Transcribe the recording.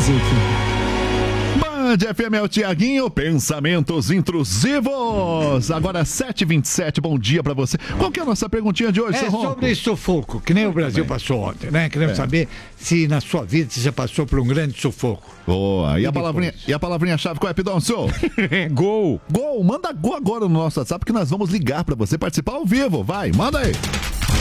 Band FM é o Tiaguinho, pensamentos intrusivos. Agora 7h27, bom dia pra você. Qual que é a nossa perguntinha de hoje, seu Ronco? Sobre sufoco, que nem o Brasil passou ontem, né? Queremos saber se na sua vida você já passou por um grande sufoco. Boa, e a palavrinha-chave qual é, Pidoncio? Gol! Gol, manda gol agora no nosso WhatsApp que nós vamos ligar pra você participar ao vivo, vai, manda aí.